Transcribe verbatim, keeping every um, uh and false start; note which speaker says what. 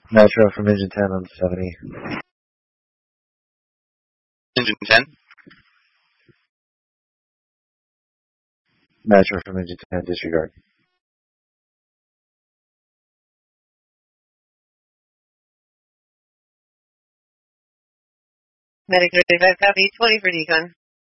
Speaker 1: Metro from engine ten on seventy.
Speaker 2: Engine ten.
Speaker 1: Metro from engine ten, disregard.
Speaker 3: Medic thirty-five, copy, twenty for decon.